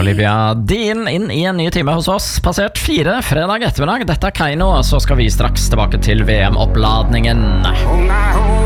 Olivia Dean inn I en ny time hos oss. Passert 4 fredag ettermiddag. Dette Keiino, så skal vi straks tilbake til VM-oppladningen.